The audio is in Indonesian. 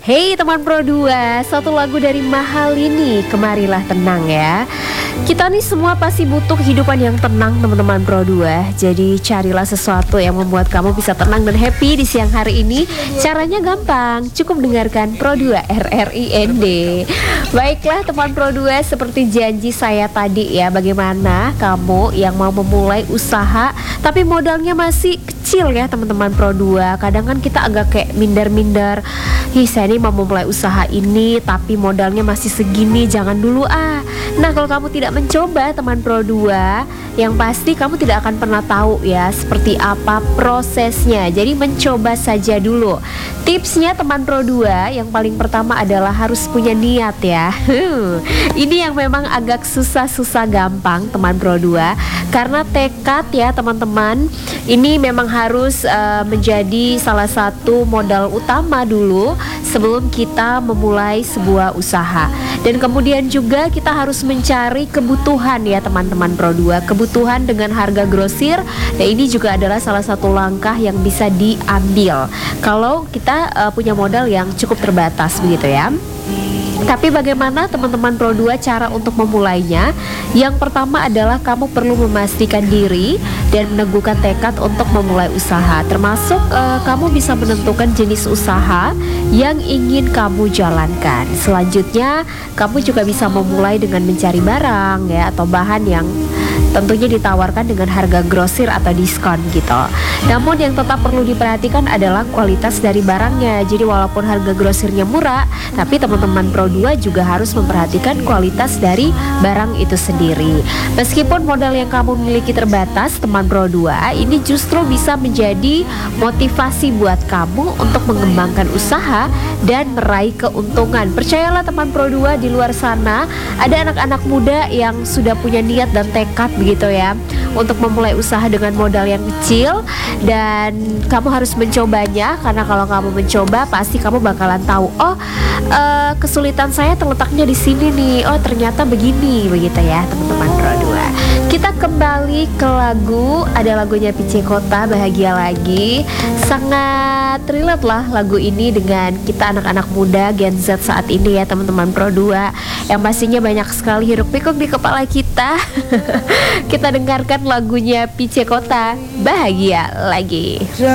Hey teman Pro 2, satu lagu dari Mahalini, Kemarilah Tenang ya. Kita nih semua pasti butuh kehidupan yang tenang teman-teman Pro 2. Jadi carilah sesuatu yang membuat kamu bisa tenang dan happy di siang hari ini. Caranya gampang, cukup dengarkan Pro 2 RRIND. Baiklah teman Pro 2, seperti janji saya tadi ya, bagaimana kamu yang mau memulai usaha tapi modalnya masih kecil ya teman-teman Pro 2. Kadang kan kita agak kayak minder-minder, saya ini mau memulai usaha ini tapi modalnya masih segini, jangan dulu ah. Nah kalau kamu tidak mencoba teman Pro 2, yang pasti kamu tidak akan pernah tahu ya seperti apa prosesnya. Jadi mencoba saja dulu. Tipsnya teman Pro 2, yang paling pertama adalah harus punya niat ya. Ini yang memang agak susah-susah gampang teman Pro 2, karena tekad ya teman-teman. Ini memang harus menjadi salah satu modal utama dulu sebelum kita memulai sebuah usaha. Dan kemudian juga kita harus mencari kebutuhan ya teman-teman Pro 2, kebutuhan dengan harga grosir. Dan ini juga adalah salah satu langkah yang bisa diambil kalau kita punya modal yang cukup terbatas begitu ya. Tapi bagaimana teman-teman Pro 2 cara untuk memulainya? Yang pertama adalah kamu perlu memastikan diri dan meneguhkan tekad untuk memulai usaha. Termasuk kamu bisa menentukan jenis usaha yang ingin kamu jalankan. Selanjutnya kamu juga bisa memulai dengan mencari barang ya, atau bahan yang tentunya ditawarkan dengan harga grosir atau diskon gitu. Namun yang tetap perlu diperhatikan adalah kualitas dari barangnya. Jadi walaupun harga grosirnya murah, tapi teman-teman Pro 2 juga harus memperhatikan kualitas dari barang itu sendiri. Meskipun modal yang kamu miliki terbatas teman Pro 2, ini justru bisa menjadi motivasi buat kamu untuk mengembangkan usaha dan meraih keuntungan. Percayalah teman Pro 2, di luar sana ada anak-anak muda yang sudah punya niat dan tekad begitu ya untuk memulai usaha dengan modal yang kecil, dan kamu harus mencobanya. Karena kalau kamu mencoba pasti kamu bakalan tahu, kesulitan saya terletaknya di sini nih, ternyata begini begitu ya teman-teman Pro 2. Kita kembali ke lagu, ada lagunya PC Kota, Bahagia Lagi. Sangat relate lah lagu ini dengan kita anak-anak muda Gen Z saat ini ya teman-teman Pro 2, yang pastinya banyak sekali hiruk pikuk di kepala kita. Kita dengarkan lagunya PC Kota, Bahagia Lagi.